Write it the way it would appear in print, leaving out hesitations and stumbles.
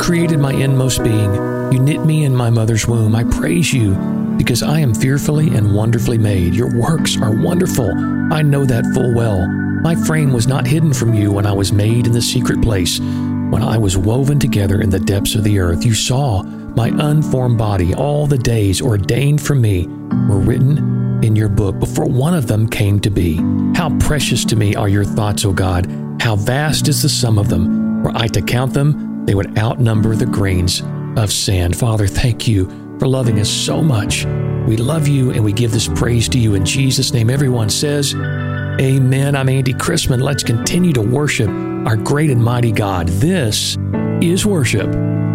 created my inmost being. You knit me in my mother's womb. I praise you because I am fearfully and wonderfully made. Your works are wonderful. I know that full well. My frame was not hidden from you when I was made in the secret place. When I was woven together in the depths of the earth, you saw my unformed body. All the days ordained for me were written in your book before one of them came to be. How precious to me are your thoughts, O God. How vast is the sum of them. Were I to count them, they would outnumber the grains of sand. Father, thank you for loving us so much. We love you and we give this praise to you in Jesus' name. Everyone says, amen. I'm Andy Chrisman. Let's continue to worship our great and mighty God. This is worship.